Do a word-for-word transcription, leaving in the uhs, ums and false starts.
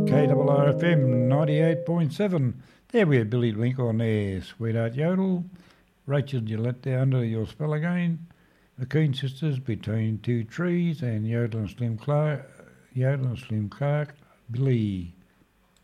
K R R F M ninety-eight point seven. There we had Billy Link on there, Sweetheart Yodel. Rachel Gillette there under your spell again. The Keen Sisters, Between Two Trees, and Yodel and Slim Clark, Yodel and Slim Clark, Billy.